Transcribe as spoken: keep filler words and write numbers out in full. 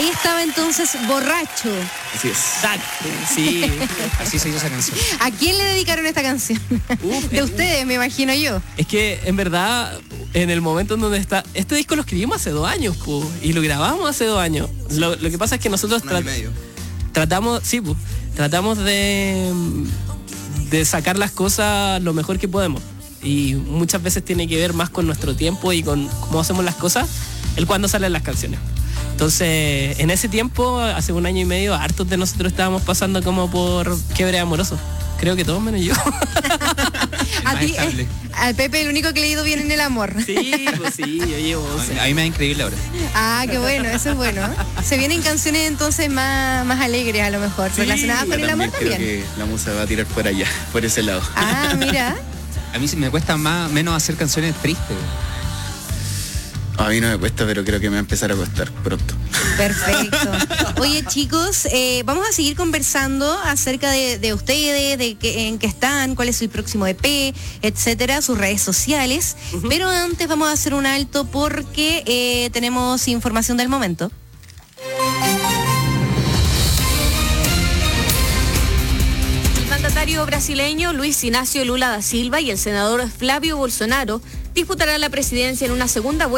Ahí estaba entonces Borracho. Así es. Exacto, sí, así se hizo esa canción. ¿A quién le dedicaron esta canción? Uf, De eh, ustedes, me imagino yo. Es que en verdad, en el momento en donde está, este disco lo escribimos hace dos años, po, y lo grabamos hace dos años. Lo, lo que pasa es que nosotros Un año y tra- medio. tratamos, sí, po, tratamos de, de sacar las cosas lo mejor que podemos. Y muchas veces tiene que ver más con nuestro tiempo y con cómo hacemos las cosas, el cuándo salen las canciones. Entonces, en ese tiempo, hace un año y medio, hartos de nosotros estábamos pasando como por quiebre amoroso. Creo que todos menos yo. A más ti, estable. eh, al Pepe el único que le ha ido bien en el amor. Sí, pues sí, yo llevo. o sea, A mí me da increíble ahora. Ah, qué bueno, eso es bueno. Se vienen canciones entonces más, más alegres a lo mejor, Sí, relacionadas con Yo el amor también creo también. que la musa va a tirar por allá, por ese lado. Ah, mira. A mí sí me cuesta más, menos hacer canciones tristes. A mí no me cuesta, pero creo que me va a empezar a costar pronto. Perfecto. Oye, chicos, eh, vamos a seguir conversando acerca de, de ustedes, de que, en qué están, cuál es el próximo E P, etcétera, sus redes sociales. Uh-huh. Pero antes vamos a hacer un alto porque eh, tenemos información del momento. El mandatario brasileño Luis Inácio Lula da Silva y el senador Flávio Bolsonaro disputarán la presidencia en una segunda vuelta